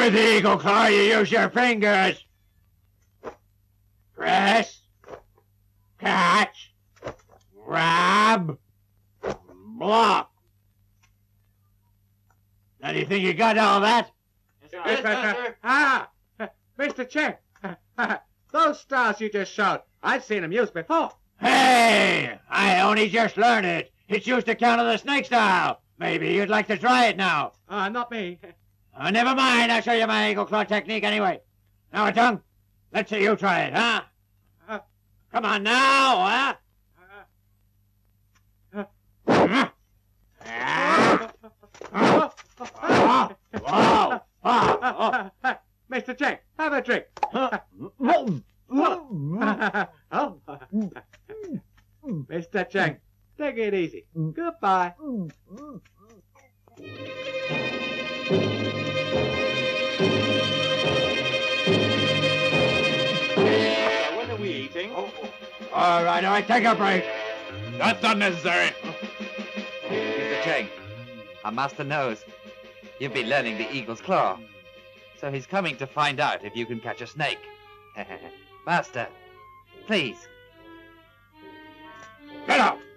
With the eagle claw, you use your fingers. Press, catch, grab, block. Now, do you think you got all that? Yes, Master. Mr. Cheng, those stars you just showed, I've seen them used before. Hey, I only just learned it. It's used to counter the snake style. Maybe you'd like to try it now. Not me. Never mind, I'll show you my eagle claw technique anyway. Now, Tung, let's see you try it, huh? Come on now, Mr. Cheng, have a drink. Mr. Cheng, take it easy. Goodbye. When are we eating? All right, take a break. That's unnecessary. Mr. Cheng, our master knows you've been learning the eagle's claw. So he's coming to find out if you can catch a snake. Master, please. Get out!